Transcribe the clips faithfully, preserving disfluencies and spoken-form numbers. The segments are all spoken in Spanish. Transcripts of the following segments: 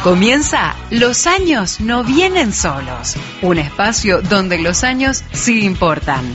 Comienza Los años no vienen solos, un espacio donde los años sí importan.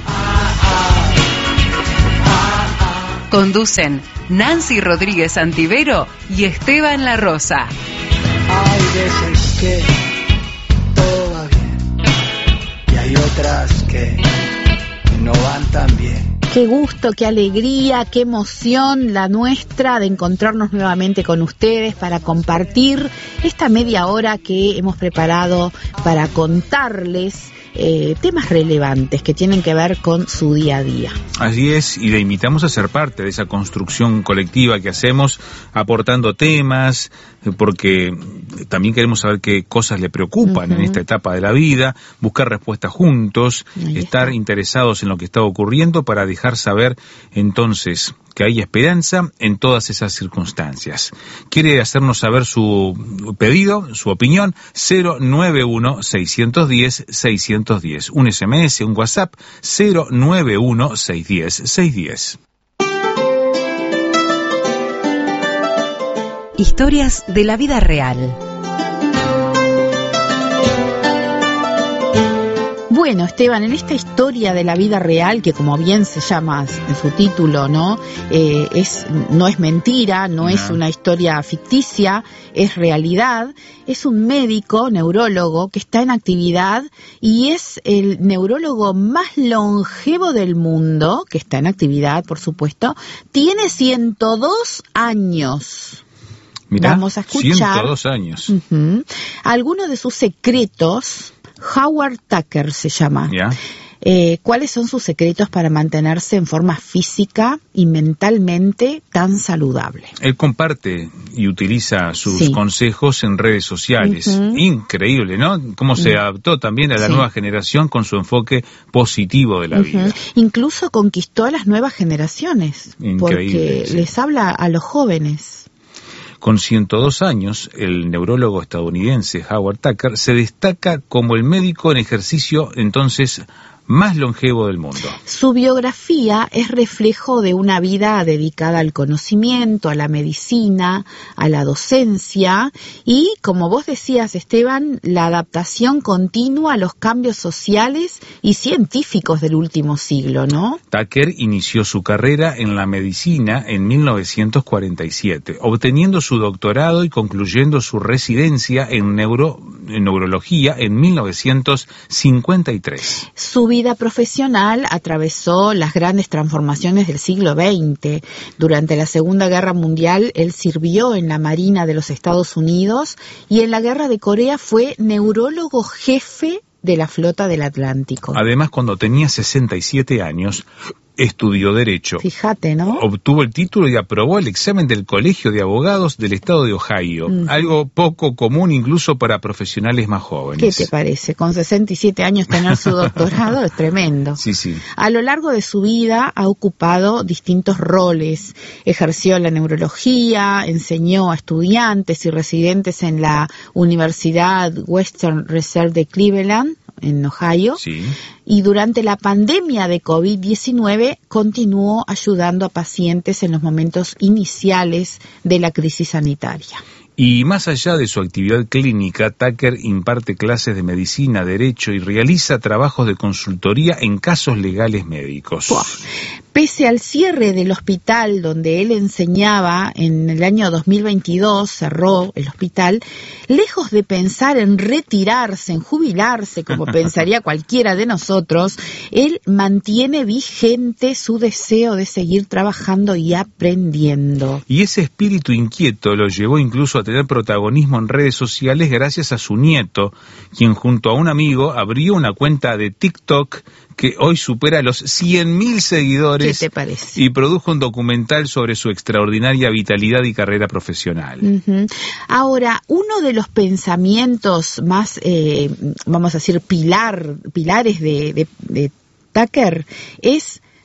Conducen Nancy Rodríguez Antivero y Esteban La Rosa. Hay veces que todo va bien y hay otras que no van tan bien. Qué gusto, qué alegría, qué emoción la nuestra de encontrarnos nuevamente con ustedes para compartir esta media hora que hemos preparado para contarles eh, temas relevantes que tienen que ver con su día a día. Así es, y le invitamos a ser parte de esa construcción colectiva que hacemos, aportando temas, porque también queremos saber qué cosas le preocupan uh-huh. en esta etapa de la vida, buscar respuestas juntos, Ahí estar está. interesados en lo que está ocurriendo para dejar saber entonces que hay esperanza en todas esas circunstancias. ¿Quiere hacernos saber su pedido, su opinión? cero nueve uno, seis uno cero, seis uno cero. Un S M S, un WhatsApp, cero nueve uno, seis uno cero, seis uno cero. Historias de la vida real. Bueno, Esteban, en esta historia de la vida real, que como bien se llama en su título, ¿no? Eh, es, no es mentira, no, no es una historia ficticia, es realidad. Es un médico, neurólogo, que está en actividad y es el neurólogo más longevo del mundo, que está en actividad, por supuesto. Tiene ciento dos años. Mirá, Vamos a escuchar ciento dos años. Uh-huh, algunos de sus secretos. Howard Tucker se llama. Yeah. Eh, ¿Cuáles son sus secretos para mantenerse en forma física y mentalmente tan saludable? Él comparte y utiliza sus sí. consejos en redes sociales. Uh-huh. Increíble, ¿no? Cómo se uh-huh. adaptó también a la sí. nueva generación con su enfoque positivo de la uh-huh. vida. Incluso conquistó a las nuevas generaciones. Increíble, porque sí. les habla a los jóvenes. Con ciento dos años, el neurólogo estadounidense Howard Tucker se destaca como el médico en ejercicio entonces más longevo del mundo. Su biografía es reflejo de una vida dedicada al conocimiento, a la medicina, a la docencia y, como vos decías, Esteban, la adaptación continua a los cambios sociales y científicos del último siglo, ¿no? Tucker inició su carrera en la medicina en mil novecientos cuarenta y siete, obteniendo su doctorado y concluyendo su residencia en, neuro, en neurología en mil novecientos cincuenta y tres. Su vida profesional atravesó las grandes transformaciones del siglo veinte. Durante la Segunda Guerra Mundial, él sirvió en la Marina de los Estados Unidos y en la Guerra de Corea fue neurólogo jefe de la Flota del Atlántico. Además, cuando tenía sesenta y siete años, estudió Derecho. Fíjate, ¿no? Obtuvo el título y aprobó el examen del Colegio de Abogados del Estado de Ohio. Uh-huh. Algo poco común incluso para profesionales más jóvenes. ¿Qué te parece? Con sesenta y siete años tener su doctorado es tremendo. Sí, sí. A lo largo de su vida ha ocupado distintos roles. Ejerció la neurología, enseñó a estudiantes y residentes en la Universidad Western Reserve de Cleveland, en Ohio, sí. y durante la pandemia de covid diecinueve continuó ayudando a pacientes en los momentos iniciales de la crisis sanitaria. Y más allá de su actividad clínica, Tucker imparte clases de medicina, derecho y realiza trabajos de consultoría en casos legales médicos. Puah. Pese al cierre del hospital donde él enseñaba en el año dos mil veintidós, cerró el hospital, lejos de pensar en retirarse, en jubilarse, como pensaría cualquiera de nosotros, él mantiene vigente su deseo de seguir trabajando y aprendiendo. Y ese espíritu inquieto lo llevó incluso a tener protagonismo en redes sociales gracias a su nieto, quien junto a un amigo abrió una cuenta de TikTok que hoy supera los cien mil seguidores. ¿Qué te parece? Y produjo un documental sobre su extraordinaria vitalidad y carrera profesional. Uh-huh. Ahora, uno de los pensamientos más, eh, vamos a decir, pilar, pilares de, de, de Tucker es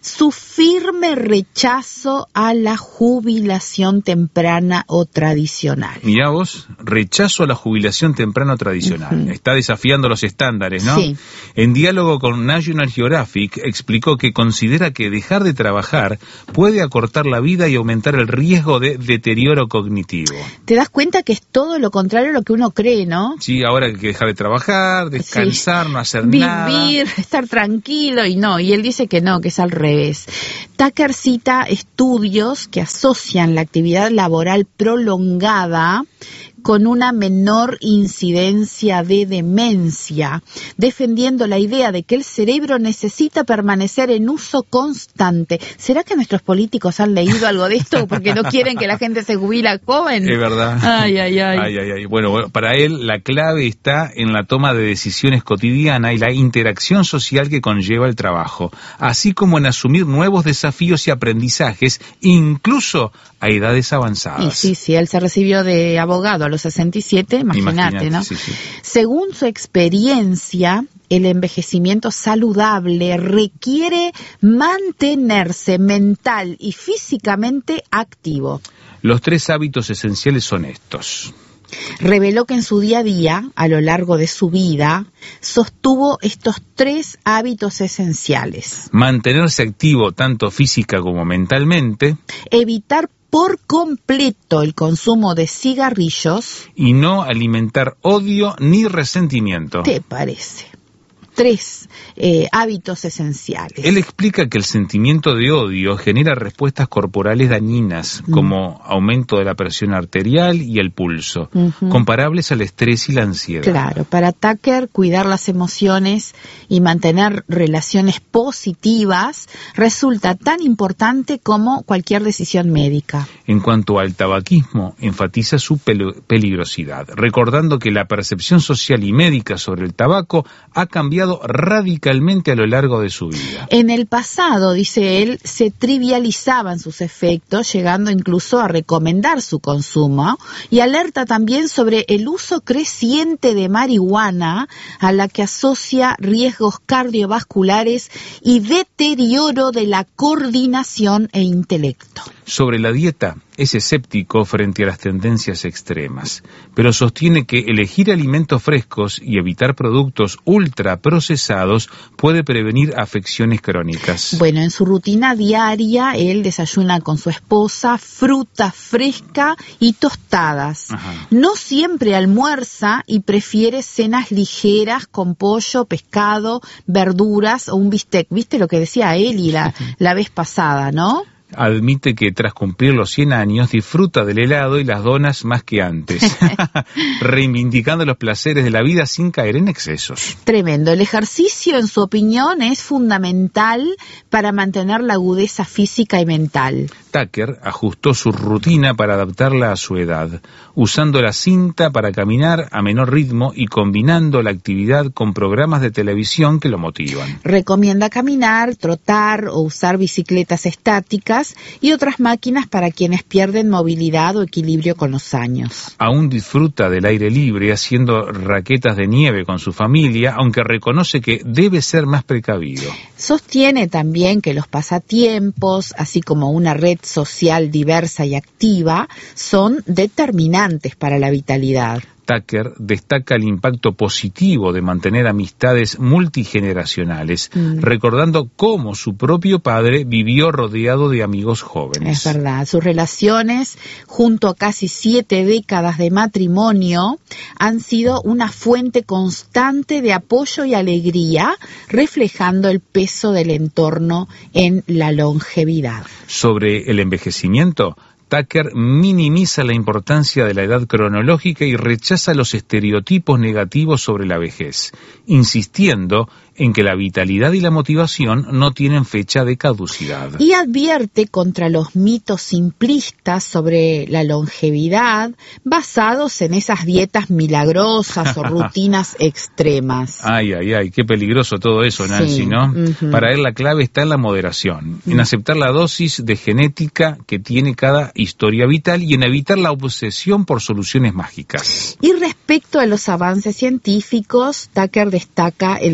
su firme rechazo a la jubilación temprana o tradicional. Mirá vos, rechazo a la jubilación temprana o tradicional. Uh-huh. Está desafiando los estándares, ¿no? Sí. En diálogo con National Geographic explicó que considera que dejar de trabajar puede acortar la vida y aumentar el riesgo de deterioro cognitivo. Te das cuenta que es todo lo contrario a lo que uno cree, ¿no? Sí, ahora hay que dejar de trabajar, descansar, sí. no hacer Vivir, nada. Vivir, estar tranquilo y no, y él dice que no, que es al revés. Tucker cita estudios que asocian la actividad laboral prolongada con una menor incidencia de demencia, defendiendo la idea de que el cerebro necesita permanecer en uso constante. ¿Será que nuestros políticos han leído algo de esto porque no quieren que la gente se jubila joven? Es verdad. Ay, ay, ay. ay, ay, ay. Bueno, bueno, para él la clave está en la toma de decisiones cotidiana y la interacción social que conlleva el trabajo, así como en asumir nuevos desafíos y aprendizajes, incluso a edades avanzadas. Y sí, sí, él se recibió de abogado a los sesenta y siete, imagínate, imagínate ¿no? Sí, sí. Según su experiencia, el envejecimiento saludable requiere mantenerse mental y físicamente activo. Los tres hábitos esenciales son estos. Reveló que en su día a día, a lo largo de su vida, sostuvo estos tres hábitos esenciales. Mantenerse activo tanto física como mentalmente. Evitar por completo el consumo de cigarrillos. Y no alimentar odio ni resentimiento. ¿Te parece? Tres eh, hábitos esenciales. Él explica que el sentimiento de odio genera respuestas corporales dañinas, mm. como aumento de la presión arterial y el pulso, uh-huh. comparables al estrés y la ansiedad. Claro, para Tucker, cuidar las emociones y mantener relaciones positivas resulta tan importante como cualquier decisión médica. En cuanto al tabaquismo, enfatiza su pel- peligrosidad, recordando que la percepción social y médica sobre el tabaco ha cambiado radicalmente a lo largo de su vida. En el pasado, dice él, se trivializaban sus efectos, llegando incluso a recomendar su consumo, y alerta también sobre el uso creciente de marihuana, a la que asocia riesgos cardiovasculares y deterioro de la coordinación e intelecto. Sobre la dieta, es escéptico frente a las tendencias extremas, pero sostiene que elegir alimentos frescos y evitar productos ultraprocesados puede prevenir afecciones crónicas. Bueno, en su rutina diaria, él desayuna con su esposa fruta fresca y tostadas. Ajá. No siempre almuerza y prefiere cenas ligeras con pollo, pescado, verduras o un bistec. ¿Viste lo que decía Eli la, la vez pasada, no? Admite que tras cumplir los cien años disfruta del helado y las donas más que antes, reivindicando los placeres de la vida sin caer en excesos. Tremendo. El ejercicio, en su opinión, es fundamental para mantener la agudeza física y mental. Tucker ajustó su rutina para adaptarla a su edad, usando la cinta para caminar a menor ritmo y combinando la actividad con programas de televisión que lo motivan. Recomienda caminar, trotar o usar bicicletas estáticas y otras máquinas para quienes pierden movilidad o equilibrio con los años. Aún disfruta del aire libre haciendo raquetas de nieve con su familia, aunque reconoce que debe ser más precavido. Sostiene también que los pasatiempos, así como una red social diversa y activa, son determinantes para la vitalidad. Tucker destaca el impacto positivo de mantener amistades multigeneracionales, mm. recordando cómo su propio padre vivió rodeado de amigos jóvenes. Es verdad, sus relaciones, junto a casi siete décadas de matrimonio, han sido una fuente constante de apoyo y alegría, reflejando el peso del entorno en la longevidad. Sobre el envejecimiento, Tucker minimiza la importancia de la edad cronológica y rechaza los estereotipos negativos sobre la vejez, insistiendo en que la vitalidad y la motivación no tienen fecha de caducidad. Y advierte contra los mitos simplistas sobre la longevidad basados en esas dietas milagrosas o rutinas extremas. Ay, ay, ay, qué peligroso todo eso, Nancy, sí. ¿no? Uh-huh. Para él la clave está en la moderación, uh-huh. en aceptar la dosis de genética que tiene cada historia vital y en evitar la obsesión por soluciones mágicas. Y respecto a los avances científicos, Tucker destaca el desarrollo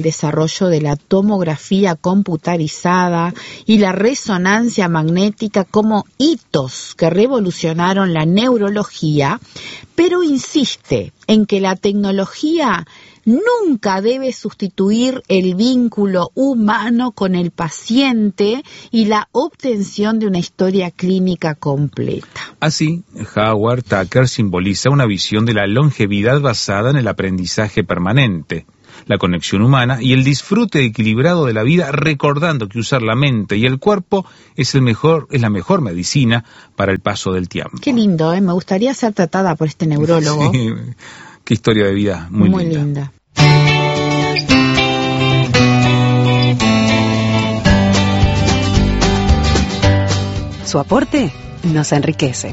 desarrollo de la tomografía computarizada y la resonancia magnética como hitos que revolucionaron la neurología, pero insiste en que la tecnología nunca debe sustituir el vínculo humano con el paciente y la obtención de una historia clínica completa. Así, Howard Tucker simboliza una visión de la longevidad basada en el aprendizaje permanente, la conexión humana y el disfrute equilibrado de la vida, recordando que usar la mente y el cuerpo es el mejor, es la mejor medicina para el paso del tiempo. Qué lindo, ¿eh? Me gustaría ser tratada por este neurólogo. Sí, qué historia de vida muy, muy linda. linda. Su aporte nos enriquece.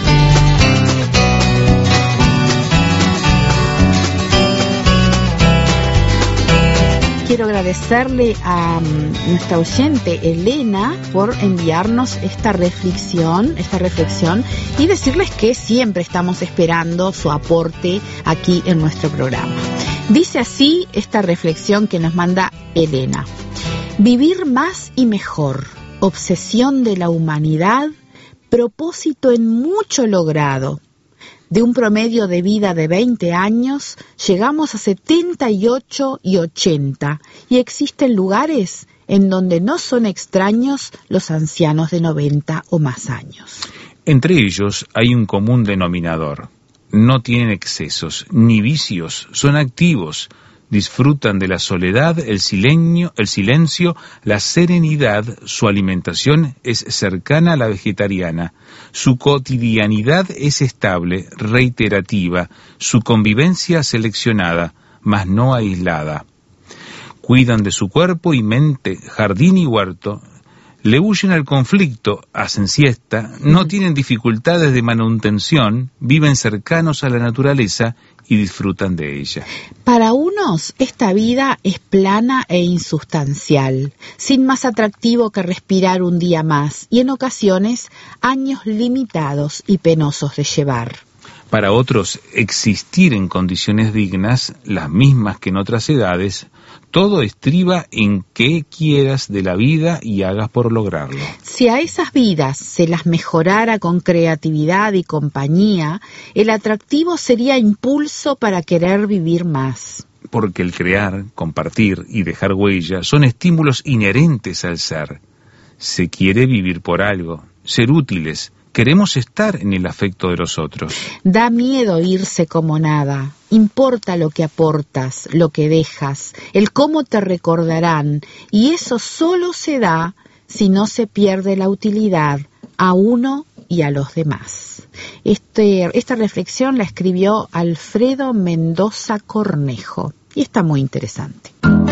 Quiero agradecerle a um, nuestra oyente Elena por enviarnos esta reflexión, esta reflexión y decirles que siempre estamos esperando su aporte aquí en nuestro programa. Dice así esta reflexión que nos manda Elena: vivir más y mejor, obsesión de la humanidad, propósito en mucho logrado. De un promedio de vida de veinte años, llegamos a setenta y ocho y ochenta, y existen lugares en donde no son extraños los ancianos de noventa o más años. Entre ellos hay un común denominador. No tienen excesos ni vicios, son activos, disfrutan de la soledad, el silencio, el silencio, la serenidad. Su alimentación es cercana a la vegetariana. Su cotidianidad es estable, reiterativa. Su convivencia seleccionada, mas no aislada. Cuidan de su cuerpo y mente, jardín y huerto. Le huyen al conflicto, hacen siesta, no tienen dificultades de manutención, viven cercanos a la naturaleza y disfrutan de ella. Para unos, esta vida es plana e insustancial, sin más atractivo que respirar un día más, y en ocasiones, años limitados y penosos de llevar. Para otros, existir en condiciones dignas, las mismas que en otras edades, todo estriba en qué quieras de la vida y hagas por lograrlo. Si a esas vidas se las mejorara con creatividad y compañía, el atractivo sería impulso para querer vivir más. Porque el crear, compartir y dejar huella son estímulos inherentes al ser. Se quiere vivir por algo, ser útiles. Queremos estar en el afecto de los otros. Da miedo irse como nada. Importa lo que aportas, lo que dejas, el cómo te recordarán, y eso solo se da si no se pierde la utilidad a uno y a los demás. Este, esta reflexión la escribió Alfredo Mendoza Cornejo y está muy interesante.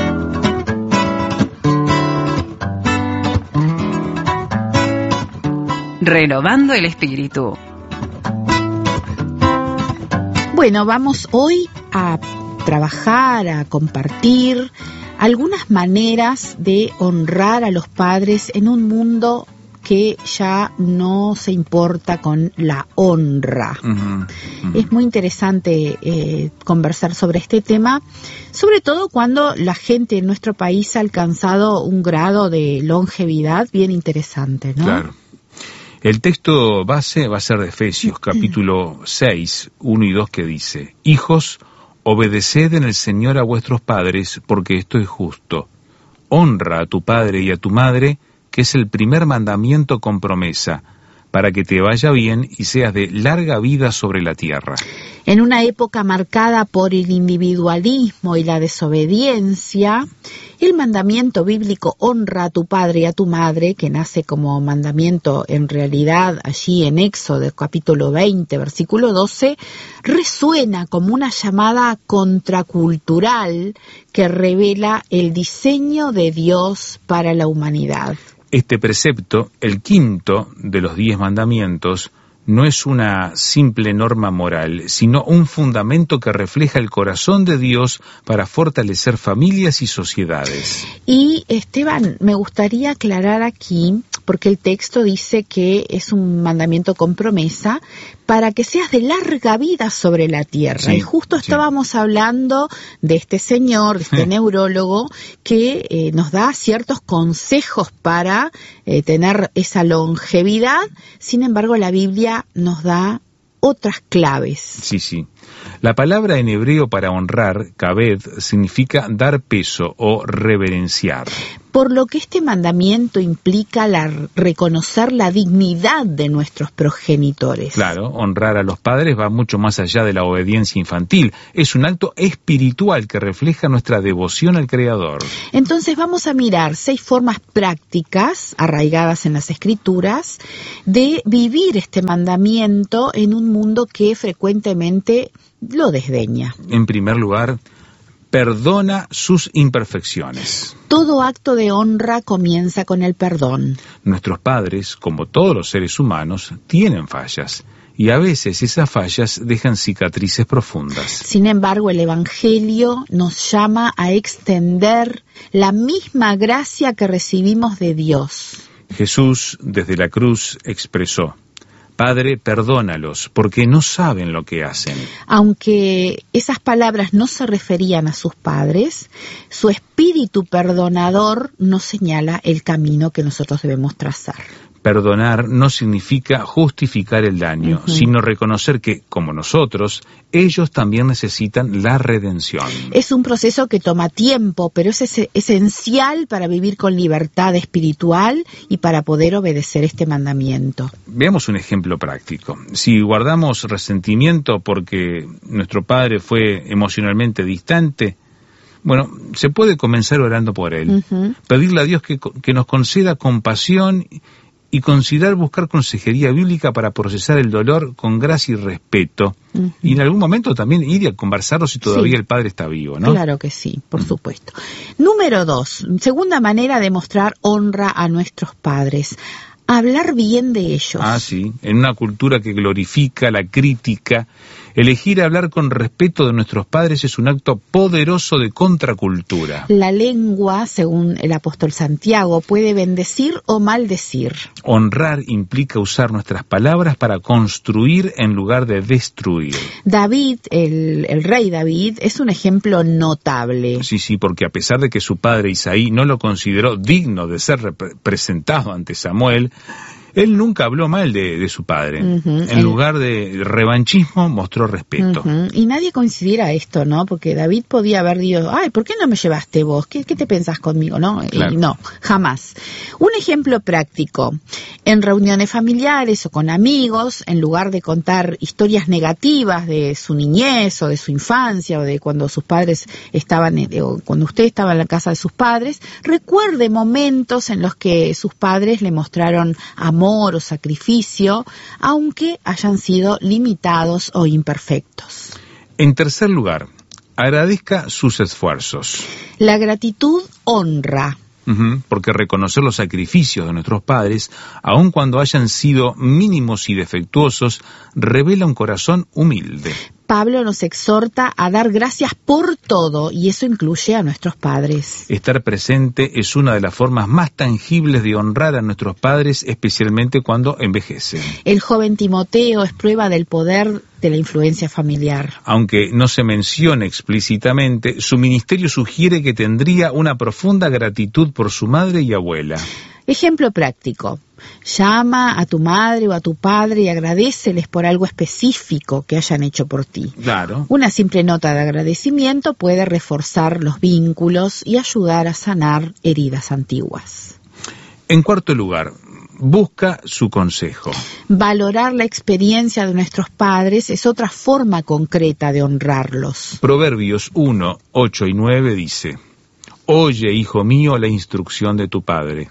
Renovando el espíritu. Bueno, vamos hoy a trabajar, a compartir algunas maneras de honrar a los padres en un mundo que ya no se importa con la honra. Uh-huh, uh-huh. Es muy interesante eh, conversar sobre este tema, sobre todo cuando la gente en nuestro país ha alcanzado un grado de longevidad bien interesante, ¿no? Claro. El texto base va a ser de Efesios, capítulo seis, uno y dos, que dice: Hijos, obedeced en el Señor a vuestros padres, porque esto es justo. Honra a tu padre y a tu madre, que es el primer mandamiento con promesa, para que te vaya bien y seas de larga vida sobre la tierra. En una época marcada por el individualismo y la desobediencia, el mandamiento bíblico honra a tu padre y a tu madre, que nace como mandamiento en realidad allí en Éxodo capítulo veinte, versículo doce, resuena como una llamada contracultural que revela el diseño de Dios para la humanidad. Este precepto, el quinto de los diez mandamientos, no es una simple norma moral, sino un fundamento que refleja el corazón de Dios para fortalecer familias y sociedades. Y Esteban, me gustaría aclarar aquí, porque el texto dice que es un mandamiento con promesa, para que seas de larga vida sobre la tierra. Sí, y justo sí. estábamos hablando de este señor, de este neurólogo, que eh, nos da ciertos consejos para eh, tener esa longevidad. Sin embargo, la Biblia nos da otras claves. Sí, sí. La palabra en hebreo para honrar, kaved, significa dar peso o reverenciar. Por lo que este mandamiento implica la, reconocer la dignidad de nuestros progenitores. Claro, honrar a los padres va mucho más allá de la obediencia infantil. Es un acto espiritual que refleja nuestra devoción al Creador. Entonces vamos a mirar seis formas prácticas, arraigadas en las Escrituras, de vivir este mandamiento en un mundo que frecuentemente lo desdeña. En primer lugar, perdona sus imperfecciones. Todo acto de honra comienza con el perdón. Nuestros padres, como todos los seres humanos, tienen fallas, y a veces esas fallas dejan cicatrices profundas. Sin embargo, el Evangelio nos llama a extender la misma gracia que recibimos de Dios. Jesús, desde la cruz, expresó: Padre, perdónalos, porque no saben lo que hacen. Aunque esas palabras no se referían a sus padres, su espíritu perdonador nos señala el camino que nosotros debemos trazar. Perdonar no significa justificar el daño, uh-huh. sino reconocer que, como nosotros, ellos también necesitan la redención. Es un proceso que toma tiempo, pero es es esencial para vivir con libertad espiritual y para poder obedecer este mandamiento. Veamos un ejemplo práctico. Si guardamos resentimiento porque nuestro padre fue emocionalmente distante, bueno, se puede comenzar orando por él, uh-huh. pedirle a Dios que, que nos conceda compasión y considerar buscar consejería bíblica para procesar el dolor con gracia y respeto. Uh-huh. Y en algún momento también ir a conversarlo si todavía sí. el padre está vivo, ¿no? Claro que sí, por uh-huh. supuesto. Número dos, segunda manera de mostrar honra a nuestros padres. Hablar bien de ellos. Ah, sí. En una cultura que glorifica la crítica, elegir hablar con respeto de nuestros padres es un acto poderoso de contracultura. La lengua, según el apóstol Santiago, puede bendecir o maldecir. Honrar implica usar nuestras palabras para construir en lugar de destruir. David, el, el rey David, es un ejemplo notable. Sí, sí, porque a pesar de que su padre Isaí no lo consideró digno de ser representado ante Samuel, él nunca habló mal de, de su padre. Uh-huh. En el... lugar de revanchismo, mostró respeto. Uh-huh. Y nadie considera esto, ¿no? Porque David podía haber dicho, ay, ¿por qué no me llevaste vos? ¿Qué, qué te pensás conmigo? ¿No? Claro. Y no, jamás. Un ejemplo práctico. En reuniones familiares o con amigos, en lugar de contar historias negativas de su niñez o de su infancia o de cuando sus padres estaban, o cuando usted estaba en la casa de sus padres, recuerde momentos en los que sus padres le mostraron amor amor o sacrificio, aunque hayan sido limitados o imperfectos. En tercer lugar, agradezca sus esfuerzos. La gratitud honra. Uh-huh, porque reconocer los sacrificios de nuestros padres, aun cuando hayan sido mínimos y defectuosos, revela un corazón humilde. Pablo nos exhorta a dar gracias por todo, y eso incluye a nuestros padres. Estar presente es una de las formas más tangibles de honrar a nuestros padres, especialmente cuando envejecen. El joven Timoteo es prueba del poder de la influencia familiar. Aunque no se mencione explícitamente, su ministerio sugiere que tendría una profunda gratitud por su madre y abuela. Ejemplo práctico. Llama a tu madre o a tu padre y agradéceles por algo específico que hayan hecho por ti. Claro. Una simple nota de agradecimiento puede reforzar los vínculos y ayudar a sanar heridas antiguas. En cuarto lugar, busca su consejo. Valorar la experiencia de nuestros padres es otra forma concreta de honrarlos. Proverbios uno, ocho y nueve dice: Oye, hijo mío, la instrucción de tu padre,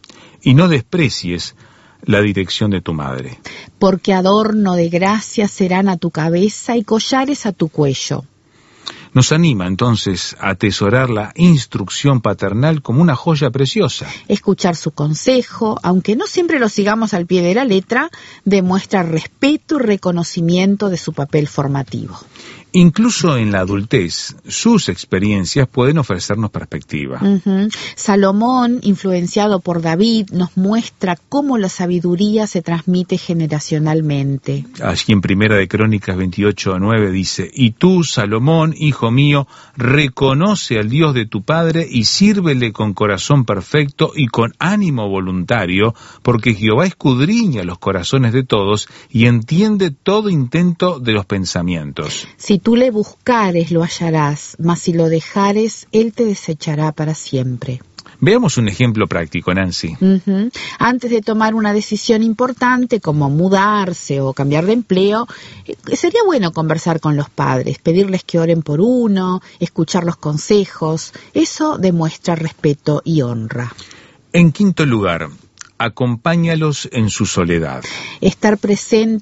y no desprecies la dirección de tu madre. Porque adorno de gracia serán a tu cabeza y collares a tu cuello. Nos anima entonces a atesorar la instrucción paternal como una joya preciosa. Escuchar su consejo, aunque no siempre lo sigamos al pie de la letra, demuestra respeto y reconocimiento de su papel formativo. Incluso en la adultez, sus experiencias pueden ofrecernos perspectiva. Uh-huh. Salomón, influenciado por David, nos muestra cómo la sabiduría se transmite generacionalmente. Allí en Primera de Crónicas veintiocho nueve dice: y tú, Salomón, hijo mío, reconoce al Dios de tu padre y sírvele con corazón perfecto y con ánimo voluntario, porque Jehová escudriña los corazones de todos y entiende todo intento de los pensamientos. Si tú le buscares, lo hallarás, mas si lo dejares, él te desechará para siempre. Veamos un ejemplo práctico, Nancy. Uh-huh. Antes de tomar una decisión importante como mudarse o cambiar de empleo, eh, sería bueno conversar con los padres, pedirles que oren por uno, escuchar los consejos. Eso demuestra respeto y honra. En quinto lugar, acompáñalos en su soledad. Estar presente